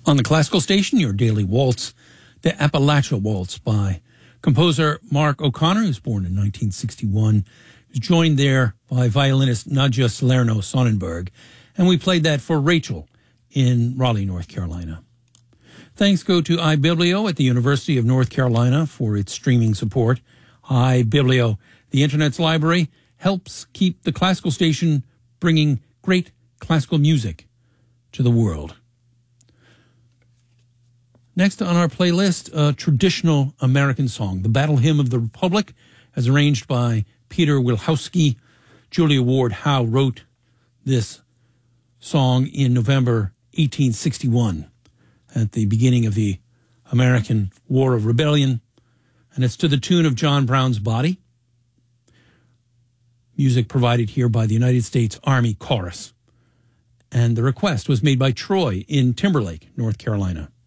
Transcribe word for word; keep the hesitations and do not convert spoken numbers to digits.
On the classical station, your daily waltz, the Appalachia Waltz by composer Mark O'Connor, who was born in nineteen sixty-one, was joined there by violinist Nadja Salerno Sonnenberg, and we played that for Rachel in Raleigh, North Carolina. Thanks go to iBiblio at the University of North Carolina for its streaming support. iBiblio, the Internet's library, helps keep the classical station bringing great classical music to the world. Next on our playlist, a traditional American song, the Battle Hymn of the Republic, as arranged by Peter Wilhowsky. Julia Ward Howe wrote this song in November eighteen sixty-one at the beginning of the American War of Rebellion, and it's to the tune of John Brown's Body. Music provided here by the United States Army Chorus. And the request was made by Troy in Timberlake, North Carolina.